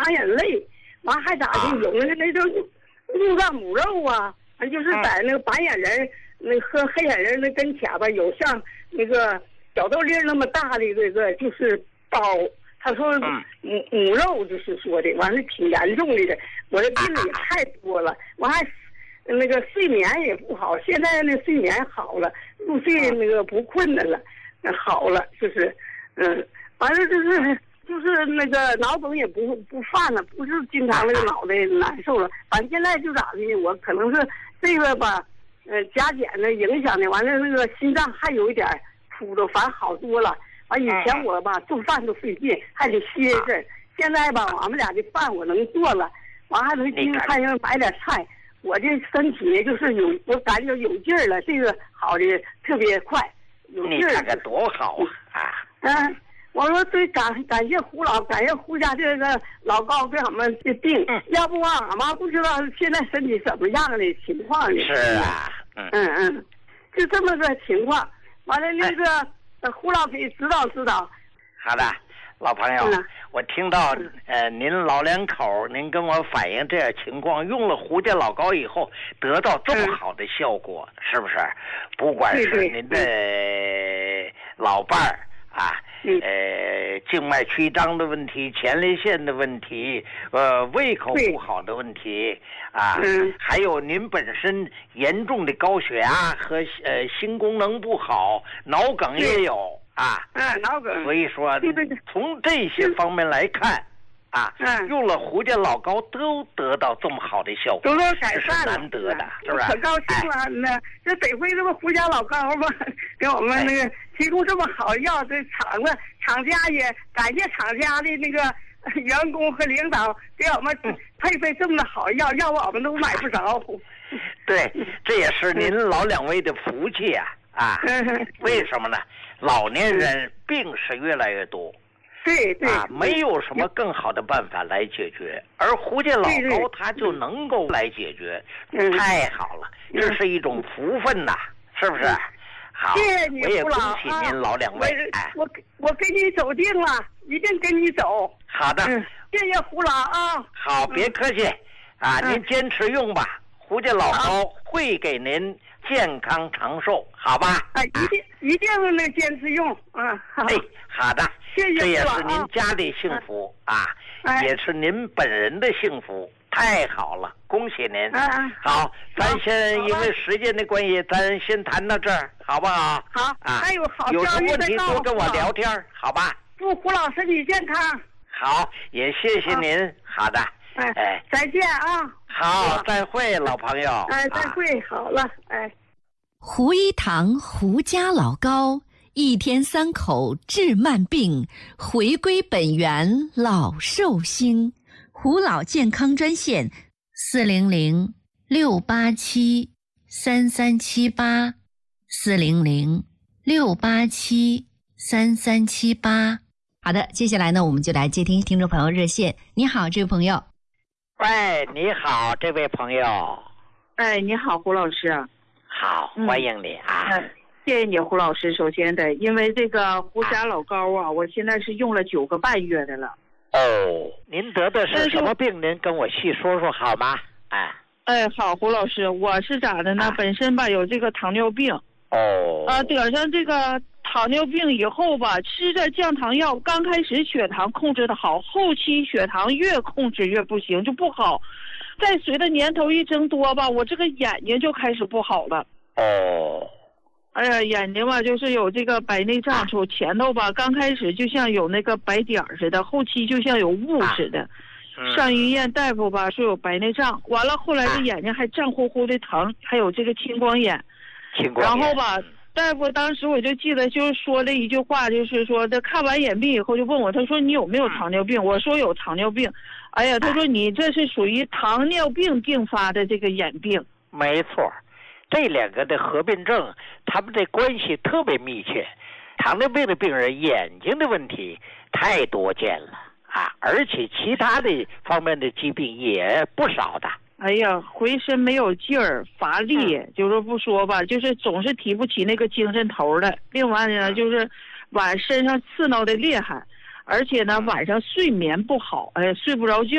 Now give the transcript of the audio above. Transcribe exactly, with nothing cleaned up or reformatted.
反眼泪，完还咋的？有那个那种入脏母肉啊，就是在那个白眼人、那和黑眼人那跟前吧，有像那个小豆粒那么大的这个就是包。他说母母肉就是说的，完了挺严重的，我这病也太多了，我还那个睡眠也不好，现在那睡眠好了，入睡那个不困难了，好了，就是嗯，完了就是就是那个脑梗也不不犯了，不是经常那个脑袋难受了，反正现在就咋的呢？我可能是这个吧，呃，加减的影响的，完了那个心脏还有一点突突，反正好多了。完以前我吧做饭都费劲，还得歇一阵。现在吧，俺们俩的饭我能做了，完还能进菜上买点菜。我这身体就是有，我感觉有劲儿了，这个好的特别快，有劲儿。 你看看多好啊！ 嗯，我说对，感感谢胡老，感谢胡家这个老高对俺们的病，嗯、要不啊，俺妈不知道现在身体怎么样的情况呢。 是啊， 嗯嗯嗯，就这么个情况。完了那个。哎胡老给指导指导。 好的，老朋友，嗯、我听到呃您老两口您跟我反映这样情况，用了胡家老膏以后得到这么好的效果，嗯、是不是？不管是您的老伴儿啊， 嗯、 呃静脉曲张的问题、前列腺的问题、呃胃口不好的问题啊， 嗯、 还有您本身严重的高血压和呃心功能不好，脑梗也有啊。 嗯，脑梗。 所以说，从这些方面来看，啊， 嗯、 用了胡家老膏都得到这么好的效果， 都都改善了， 是难得的，是不是？ 可高兴了，那这得亏这个胡家老膏吧，给我们那个提供这么好药，这厂子厂家也感谢厂家的那个员工和领导给我们配备这么好药，要不我们都买不着。 对，这也是您老两位的福气啊！啊，为什么呢？老年人病是越来越多。 对对啊，没有什么更好的办法来解决，而胡家老膏它就能够来解决， 嗯、 太好了， 嗯、 这是一种福分呐，是不是？好， 谢谢你， 我也恭喜您老两位。 啊、我我给你走定了，一定跟你走。 好的， 嗯、谢谢胡老啊。 好，别客气，嗯、啊，您坚持用吧，胡家老膏会给您健康长寿，好吧？ 啊，一定一定能坚持用啊。好， 哎，好的。 谢谢， 这也是您家的幸福啊， 哎、 也是您本人的幸福，太好了，恭喜您！ 哎、 好，咱先因为时间的关系，咱先谈到这儿，好不好？ 好啊， 还有好有什么问题多跟我聊天，好吧？ 祝胡老身体健康。 好，也谢谢您。好的， 哎哎，再见啊！ 好，再会，老朋友。 哎，再会，啊、好了，哎。 胡一堂胡家老膏。一天三口治慢病，回归本源老寿星。胡老健康专线：四零零六八七三三七八，四零零六八七三三七八。好的，接下来呢，我们就来接听听众朋友热线。你好，这位朋友。 喂，你好，这位朋友。 哎，你好，胡老师。 好，欢迎你啊。 嗯谢谢你，胡老师。首先的，因为这个胡家老膏啊，我现在是用了九个半月的了。 哦，您得的是什么病？您跟我细说说好吗？哎， 哎，好，胡老师，我是咋的呢？啊、本身吧有这个糖尿病。 哦。 啊，得上这个糖尿病以后吧，吃着降糖药，刚开始血糖控制的好，后期血糖越控制越不行，就不好。再随着年头一增多吧，我这个眼睛就开始不好了。 哦。 哎呀，眼睛吧，就是有这个白内障，从前头吧，刚开始就像有那个白点似的，后期就像有雾似的。 啊嗯、 上医院大夫吧说有白内障，完了后来这眼睛还胀乎乎的疼，还有这个青光眼。 青光眼。 然后吧，大夫当时我就记得就是说了一句话，就是说他看完眼病以后就问我，他说你有没有糖尿病？我说有糖尿病。哎呀，他说你这是属于糖尿病并发的这个眼病。 没错。这两个的合并症，他们的关系特别密切。糖尿病的病人眼睛的问题太多见了啊，而且其他的方面的疾病也不少的。 哎呀，浑身没有劲儿，乏力，嗯、就是不说吧，就是总是提不起那个精神头来。另外呢，就是晚身上刺挠的厉害，而且呢晚上睡眠不好，哎，睡不着觉。